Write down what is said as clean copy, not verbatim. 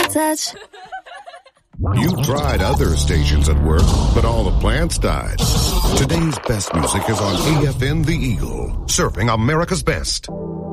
touch. You tried other stations at work, but all the plants died. Today's best music is on AFN The Eagle, serving America's best.